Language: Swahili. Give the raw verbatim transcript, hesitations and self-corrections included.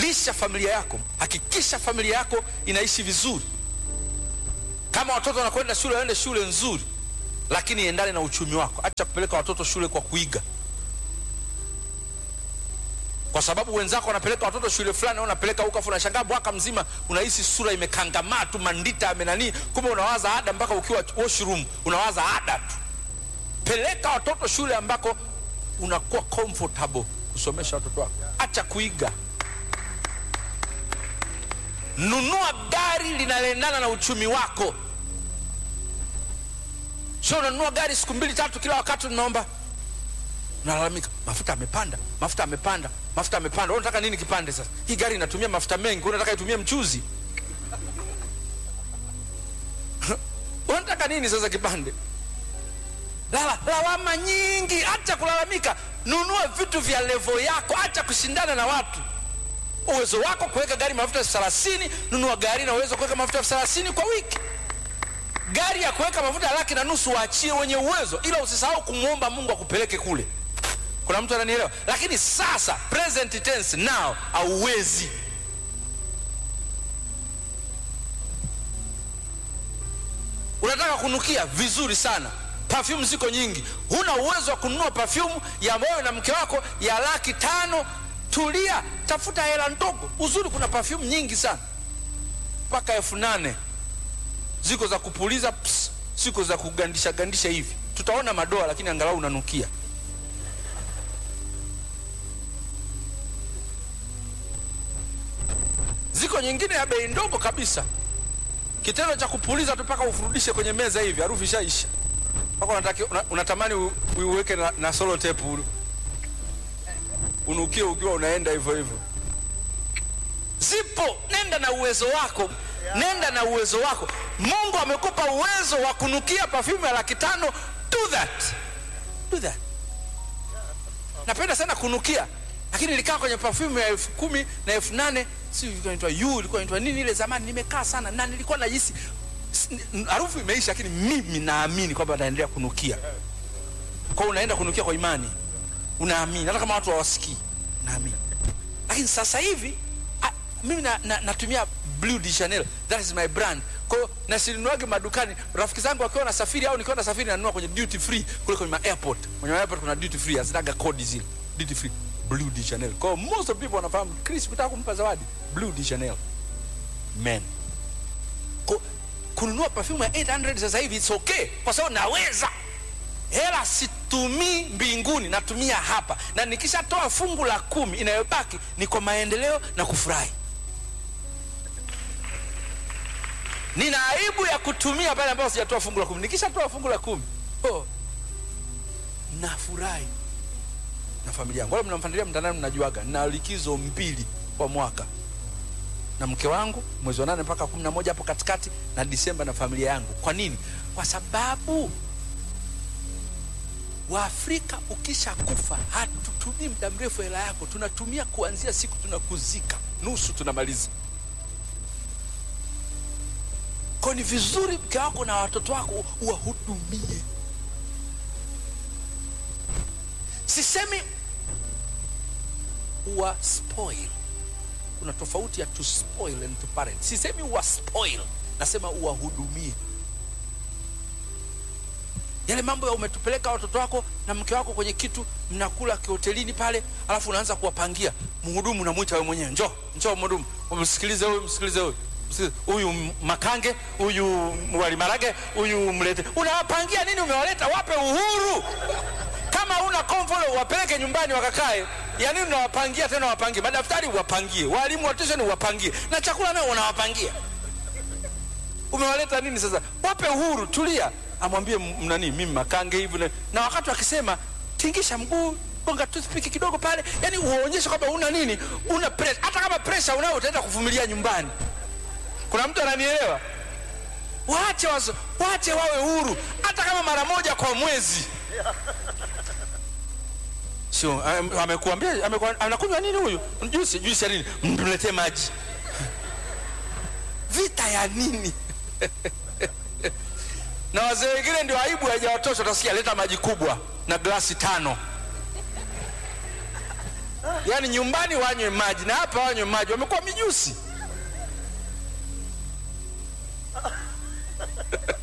lisha familia yako, hakikisha familia yako inaishi vizuri. Kama watoto wanakwenda shule, waende shule nzuri, lakini endane na uchumi wako. Acha kupeleka watoto shule kwa kuiga, kwa sababu wenzako wanapeleka watoto shule fulani, au unapeleka huko, afu unashangaa mwaka mzima unahisi sura imekangamaa tu, mandita amenani, kumbe unawaza ada mpaka ukiwa washroom unawaza ada tu. Peleka watoto shule ambako unakuwa comfortable kusomesha watoto wako. Acha kuiga. Nunua gari linaloendana na uchumi wako. Sio unanunua gari siku mbili tatu kila wakati unaomba, unalalamika mafuta yamepanda, mafuta yamepanda, mafuta yamepanda. Unataka nini kipande sasa? Hii gari inatumia mafuta mengi, unataka itumie mchuzi? Unataka nini sasa kipande? Lala, lawama nyingi. Acha kulalamika. Nunua vitu vya level yako. Acha kushindana na watu. Uwezo wako kuweka gari mafuta thelathini, nunua gari na uwezo kuweka mafuta thelathini kwa wiki. Gari ya kuweka mafuta laki na nusu waachie wenye uwezo, ila usisahau kumuomba Mungu akupeleke kule. Kuna mtu ananielewa? Lakini sasa present tense now hauwezi. Unataka kunukia vizuri sana, perfume ziko nyingi, huna uwezo wa kununua perfume ya wewe na mke wako ya laki tano. Tulia, tafuta hela ndogo. Uzuri kuna perfume nyingi sana mpaka elfu nane ziko za kupuliza, pss, ziko za kugandisha gandisha hivi. Tutaona madoa lakini angalau unanukia. Ziko nyingine ya bei ndogo kabisa, kitendo cha kupuliza tu mpaka ufurudishe kwenye meza hivi, harufu ishaisha. Paka unataka una, unatamani uiweke na, na solo tape unukie ukiwa unaenda hivyo hivyo. Zipo, nenda na uwezo wako. Nenda na uwezo wako. Mungu amekupa uwezo wa kunukia perfume ya laki tano. Do that. Do that. Napenda sana kunukia, lakini nilikaa kwenye perfume ya elfu kumi na elfu nane. Si ilikuwa inaitwa yu, ilikuwa inaitwa nini ile zamani, nimekaa sana na nilikuwa najisi harufu imeisha, lakini mimi naamini kwamba naendelea kunukia. Kwa unaenda kunukia kwa imani. Unaamini hata kama watu hawasikii, naamini. Lakini sasa hivi a, mimi na, na, natumia Blue de Chanel, that is my brand. Kwa hiyo nasinuage madukani, rafiki zangu wakiwa na safiri au nikiwa na safiri nanunua kwenye duty free kule kwenye airport. Kwenye airport kuna duty free, hazinaga kodi zile. Duty free Blue de Chanel. Kwa hiyo most of people wanafahamu Chris kutaka kumpa zawadi Blue de Chanel. Men. Kwa kununua perfume ya eight hundred sasa hivi it's okay, kwa sababu naweza. Hela situmii mbinguni, natumia hapa. Na nikishatoa fungu la kumi, inayobaki ni kwa maendeleo na kufurahi. Nina aibu ya kutumia pale ambapo sijatoa fungu la kumi. Nikishatoa fungu la kumi, oh, nafurahi na familia yangu. Wala mnamfuatilia mtandao, mnajuaga na likizo mbili kwa mwaka na mke wangu, mwezi wa nane mpaka kumi na moja hapo katikati, na Disemba na familia yangu. Kwa nini? Kwa sababu Waafrika ukisha kufa hatutumii muda mrefu hela yako, tunatumia kuanzia siku tunakuzika, nusu tunamaliza. Kwa ni vizuri mke wako na watoto wako uwahudumie. Sisemi uwa spoil. Kuna tofauti ya to spoil and to parent. Sisemi uwa spoil, nasema uwahudumie. Yale mambo ya umetupeleka watoto wako na mke wako kwenye kitu, mnakula kihotelini pale, alafu unaanza kuwapangia. Mhudumu unamuita wewe mwenyewe, njoo, njoo mhudumu, umsikilize huyu, msikilize huyu. Huyu makange, huyu wali marage, huyu mlete. Unawapangia nini? Umewaleta, wape uhuru. Kama una comfort wapeleke nyumbani wakakae. Ya nini unawapangia tena? Wapangie madaftari, wapangie walimu wa tuition, wapangie na chakula nao unawapangia. Umewaleta nini sasa? Wape uhuru, tulia. Amwambie mnani, mimi makange hivi na, na wakati akisema tingisha mguu, gonga toothpick kidogo pale, yani uonyeshe kwamba una nini, una pressure. Hata kama pressure unao utaenda kuvumilia nyumbani. Kuna mtu ananielewa? Waache wazo, waache wawe huru hata kama mara moja kwa mwezi. Sio amekuambia, amekuwa anakunywa nini huyu? Juice, juice ya nini? Mletee maji. Vita ya nini? Na wazee wengine ndio aibu haijawatosha, utasikia leta maji kubwa na glasi tano. Yaani nyumbani wanywe maji na hapa wanywe maji, wamekuwa mijusi.